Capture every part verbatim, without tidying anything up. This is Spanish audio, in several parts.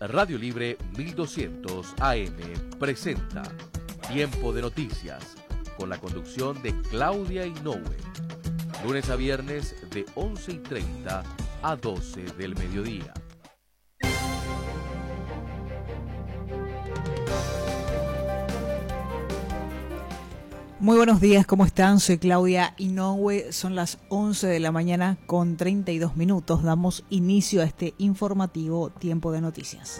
Radio Libre mil doscientos A M presenta Tiempo de Noticias con la conducción de Claudia Inoue. Lunes a viernes de once y treinta a doce del mediodía. Muy buenos días, ¿cómo están? Soy Claudia Inoue, son las once de la mañana con treinta y dos minutos. Damos inicio a este informativo Tiempo de Noticias.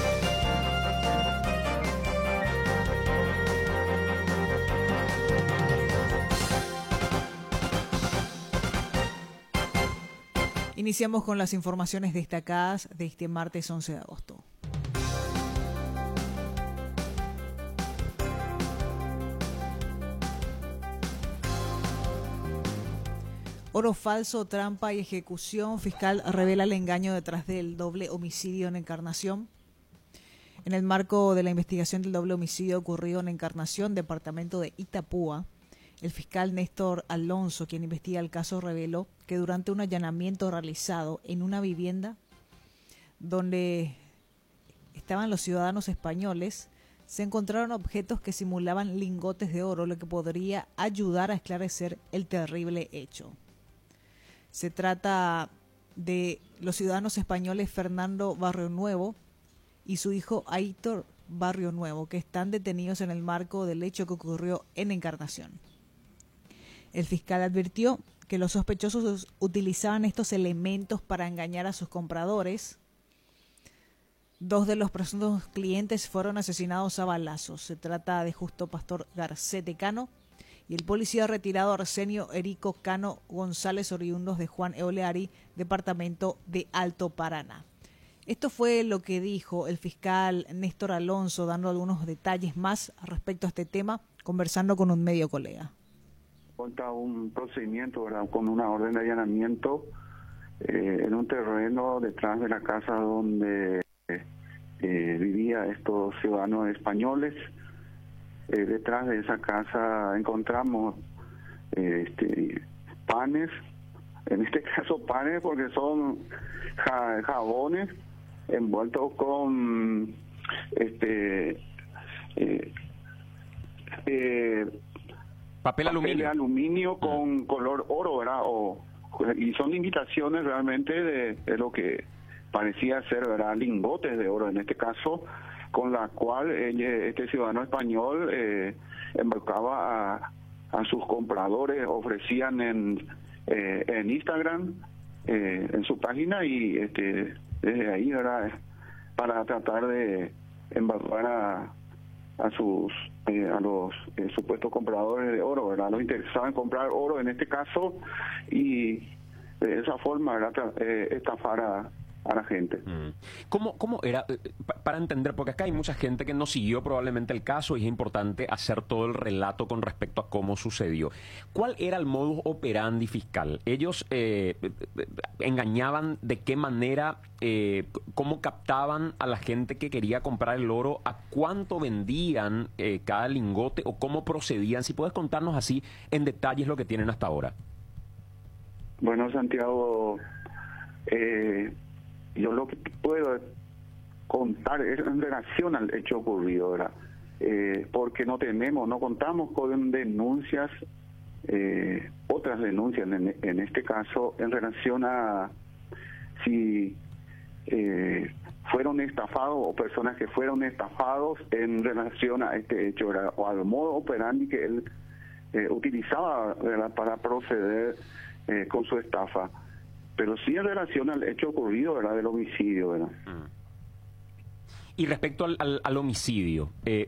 Iniciamos con las informaciones destacadas de este martes once de agosto. Oro falso, trampa y ejecución. Fiscal revela el engaño detrás del doble homicidio en Encarnación. En el marco de la investigación del doble homicidio ocurrido en Encarnación, departamento de Itapúa, el fiscal Néstor Alonso, quien investiga el caso, reveló que durante un allanamiento realizado en una vivienda donde estaban los ciudadanos españoles, se encontraron objetos que simulaban lingotes de oro, lo que podría ayudar a esclarecer el terrible hecho. Se trata de los ciudadanos españoles Fernando Barrio Nuevo y su hijo Aitor Barrio Nuevo, que están detenidos en el marco del hecho que ocurrió en Encarnación. El fiscal advirtió que los sospechosos utilizaban estos elementos para engañar a sus compradores. Dos de los presuntos clientes fueron asesinados a balazos. Se trata de Justo Pastor Garcete Cano y el policía retirado Arsenio Erico Cano González, oriundos de Juan Eoleari, departamento de Alto Paraná. Esto fue lo que dijo el fiscal Néstor Alonso, dando algunos detalles más respecto a este tema, conversando con un medio colega. Contra un procedimiento, ¿verdad?, con una orden de allanamiento eh, en un terreno detrás de la casa donde eh, vivían estos ciudadanos españoles. Eh, detrás de esa casa encontramos eh, este, panes, en este caso panes porque son ja, jabones envueltos con este eh, eh, papel aluminio, papel aluminio con color oro, ¿verdad? O, y son imitaciones realmente de, de lo que parecía ser, ¿verdad?, lingotes de oro en este caso, con la cual ella, este ciudadano español eh, embarcaba a, a sus compradores, ofrecían en eh, en Instagram, eh, en su página, y este desde ahí, ¿verdad?, para tratar de embarcar a a sus eh, a los eh, supuestos compradores de oro, ¿verdad?, los interesados en comprar oro en este caso, y de esa forma, ¿verdad?, eh, estafar a a la gente. ¿Cómo, cómo era, para entender, porque acá hay mucha gente que no siguió probablemente el caso y es importante hacer todo el relato con respecto a cómo sucedió? ¿Cuál era el modus operandi fiscal? ¿Ellos eh, engañaban de qué manera, eh, cómo captaban a la gente que quería comprar el oro, a cuánto vendían eh, cada lingote o cómo procedían? Si puedes contarnos así en detalles lo que tienen hasta ahora. Bueno, Santiago, eh, yo lo que puedo contar es en relación al hecho ocurrido, ¿verdad? Eh, porque no tenemos, no contamos con denuncias, eh, otras denuncias en, en este caso en relación a si eh, fueron estafados o personas que fueron estafados en relación a este hecho, ¿verdad?, o al modo operandi que él eh, utilizaba, ¿verdad?, para proceder eh, con su estafa. Pero sí en relación al hecho ocurrido, ¿verdad?, del homicidio, ¿verdad? Y respecto al, al, al homicidio, eh,